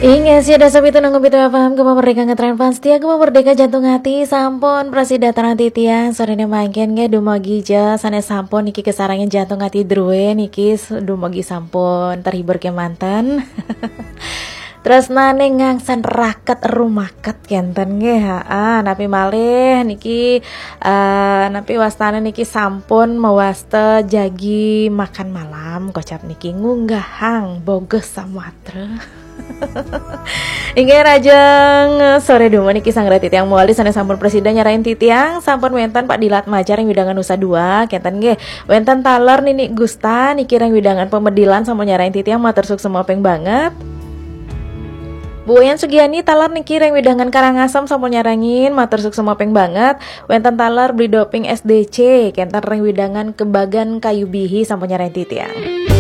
Ingat sih ada sapi itu nunggu pitu paham Gema merdeka ngetren fans tia Gema merdeka jantung hati sampun presida tanati tiang sore mangken nge dumagi ja sana sampun niki kesarangin jantung hati drue niki dumagi sampun terhibur ke mantan. Terus nane ngangsan raket rumaket kenten nge napi malih niki napi wastane niki sampun mewaste jagi makan malam kocap niki ngunggahang boges samwatre. Inge rajeng sore duma niki sanggra titiang muali sana sampun presiden nyarain titiang sampun wenten Pak Dilat Majar yang widangan Nusa 2 kenten nggih wenten taler nini Gusta niki yang widangan pemedilan sampun nyarain titiang matur suk semua peng banget. Bu Yan Sugiani talar niki yang widangan Karangasem sampun nyarangin matur suk semua peng banget wenten taler beli doping SDC kenten yang widangan Kebagan Kayu Bihi sampun nyarain titiang.